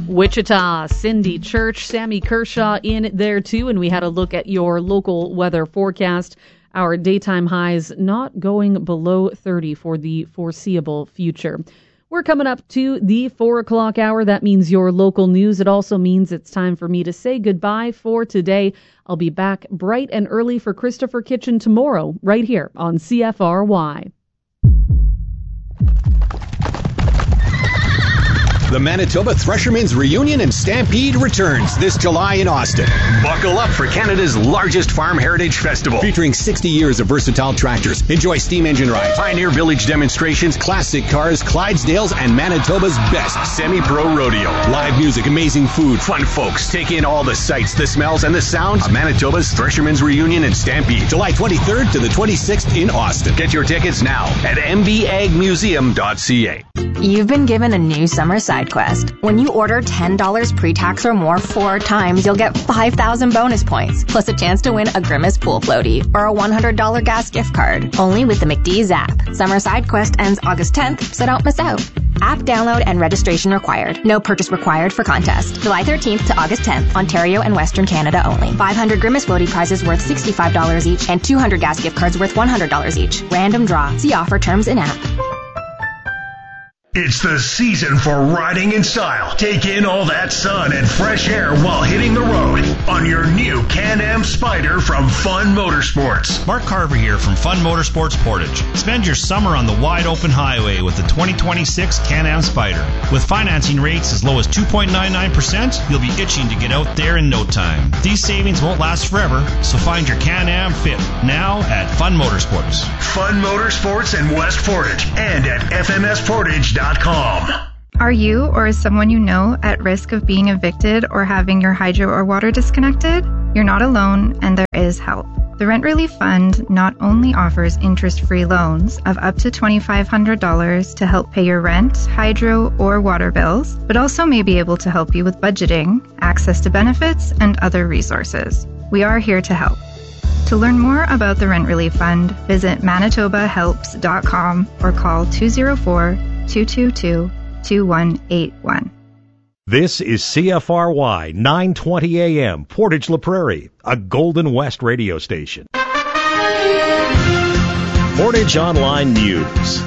Wichita, Cindy Church, Sammy Kershaw in there too, and we had a look at your local weather forecast. Our daytime highs not going below 30 for the foreseeable future. We're coming up to the 4 o'clock hour. That means your local news. It also means it's time for me to say goodbye for today. I'll be back bright and early for Christopher Kitchen tomorrow, right here on CFRY. The Manitoba Threshermen's Reunion and Stampede returns this July in Austin. Buckle up for Canada's largest farm heritage festival. Featuring 60 years of versatile tractors. Enjoy steam engine rides, Pioneer Village demonstrations, classic cars, Clydesdales, and Manitoba's best semi-pro rodeo. Live music, amazing food, fun folks. Take in all the sights, the smells, and the sounds of Manitoba's Threshermen's Reunion and Stampede. July 23rd to the 26th in Austin. Get your tickets now at mbagmuseum.ca. You've been given a new summer side quest. When you order $10 pre-tax or more 4 times, you'll get 5,000 bonus points, plus a chance to win a Grimace pool floaty or a $100 gas gift card. Only with the McDee's app. Summer side quest ends August 10th, so don't miss out. App download and registration required. No purchase required for contest. July 13th to August 10th, Ontario and Western Canada only. 500 Grimace floaty prizes worth $65 each and 200 gas gift cards worth $100 each. Random draw. See offer terms in app. It's the season for riding in style. Take in all that sun and fresh air while hitting the road on your new Can-Am Spyder from Fun Motorsports. Mark Carver here from Fun Motorsports Portage. Spend your summer on the wide open highway with the 2026 Can-Am Spyder. With financing rates as low as 2.99%, you'll be itching to get out there in no time. These savings won't last forever, so find your Can-Am fit now at Fun Motorsports. Fun Motorsports in West Portage and at fmsportage.com. Are you or is someone you know at risk of being evicted or having your hydro or water disconnected? You're not alone, and there is help. The Rent Relief Fund not only offers interest-free loans of up to $2,500 to help pay your rent, hydro, or water bills, but also may be able to help you with budgeting, access to benefits, and other resources. We are here to help. To learn more about the Rent Relief Fund, visit manitobahelps.com or call 204-222-2181. This is CFRY 920 AM, Portage La Prairie, a Golden West radio station. Portage Online News.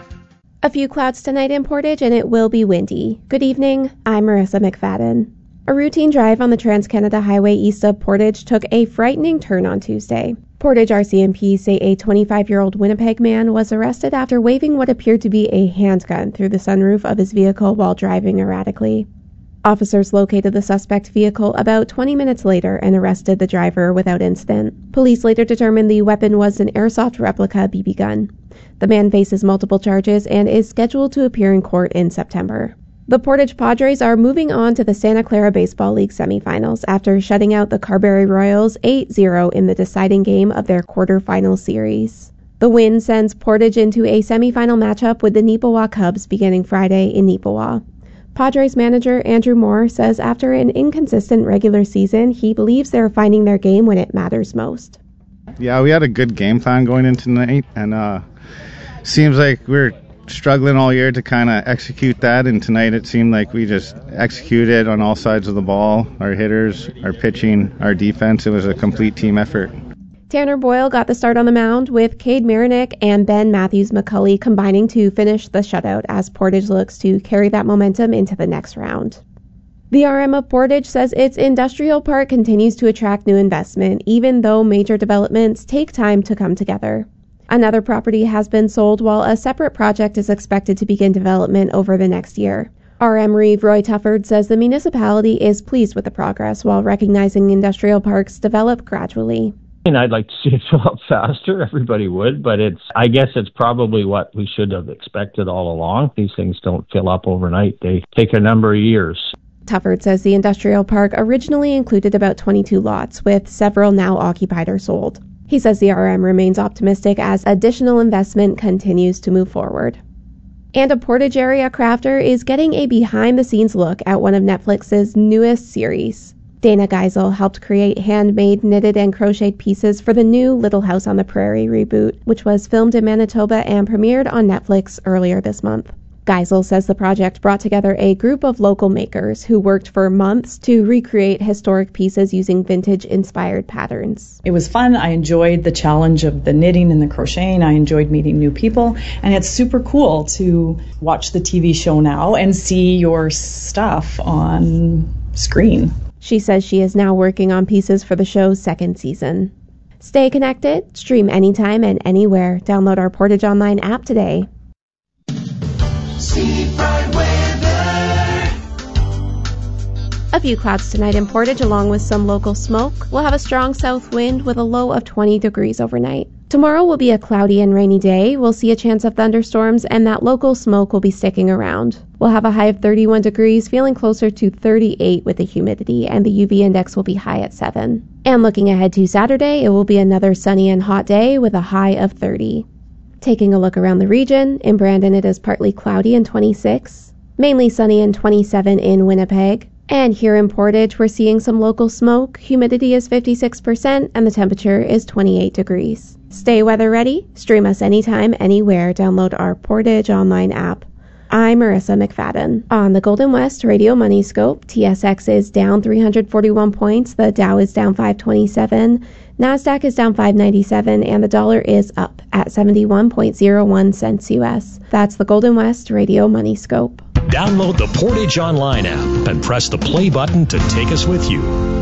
A few clouds tonight in Portage, and it will be windy. Good evening, I'm Marissa McFadden. A routine drive on the Trans-Canada Highway east of Portage took a frightening turn on Tuesday. Portage RCMP say a 25-year-old Winnipeg man was arrested after waving what appeared to be a handgun through the sunroof of his vehicle while driving erratically. Officers located the suspect vehicle about 20 minutes later and arrested the driver without incident. Police later determined the weapon was an airsoft replica BB gun. The man faces multiple charges and is scheduled to appear in court in September. The Portage Padres are moving on to the Santa Clara Baseball League semifinals after shutting out the Carberry Royals 8-0 in the deciding game of their quarterfinal series. The win sends Portage into a semifinal matchup with the Neepawa Cubs beginning Friday in Neepawa. Padres manager Andrew Moore says after an inconsistent regular season, he believes they're finding their game when it matters most. Yeah, we had a good game plan going into tonight, and seems like we're struggling all year to kind of execute that, and tonight it seemed like we just executed on all sides of the ball. Our hitters, our pitching, our defense. It was a complete team effort. Tanner Boyle got the start on the mound with Cade Marinick and Ben Matthews-McCulley combining to finish the shutout as Portage looks to carry that momentum into the next round. The RM of Portage says its industrial park continues to attract new investment, even though major developments take time to come together. Another property has been sold while a separate project is expected to begin development over the next year. RM Reeve Roy Tufford says the municipality is pleased with the progress while recognizing industrial parks develop gradually. And I'd like to see it fill up faster. Everybody would, but I guess it's probably what we should have expected all along. These things don't fill up overnight. They take a number of years. Tufford says the industrial park originally included about 22 lots, with several now occupied or sold. He says the RM remains optimistic as additional investment continues to move forward. And a Portage area crafter is getting a behind-the-scenes look at one of Netflix's newest series. Dana Geisel helped create handmade, knitted, and crocheted pieces for the new Little House on the Prairie reboot, which was filmed in Manitoba and premiered on Netflix earlier this month. Geisel says the project brought together a group of local makers who worked for months to recreate historic pieces using vintage-inspired patterns. It was fun. I enjoyed the challenge of the knitting and the crocheting. I enjoyed meeting new people. And it's super cool to watch the TV show now and see your stuff on screen. She says she is now working on pieces for the show's second season. Stay connected, stream anytime and anywhere. Download our Portage Online app today. A few clouds tonight in Portage along with some local smoke. We'll have a strong south wind with a low of 20 degrees overnight. Tomorrow will be a cloudy and rainy day. We'll see a chance of thunderstorms and that local smoke will be sticking around. We'll have a high of 31 degrees, feeling closer to 38 with the humidity, and the UV index will be high at 7. And looking ahead to Saturday, it will be another sunny and hot day with a high of 30. Taking a look around the region, in Brandon it is partly cloudy and 26, mainly sunny and 27 in Winnipeg. And here in Portage, we're seeing some local smoke. Humidity is 56% and the temperature is 28 degrees. Stay weather ready. Stream us anytime, anywhere. Download our Portage Online app. I'm Marissa McFadden. On the Golden West Radio Money Scope, TSX is down 341 points, the Dow is down 527, NASDAQ is down 597, and the dollar is up at 71.01 cents US. That's the Golden West Radio Money Scope. Download the Portage Online app and press the play button to take us with you.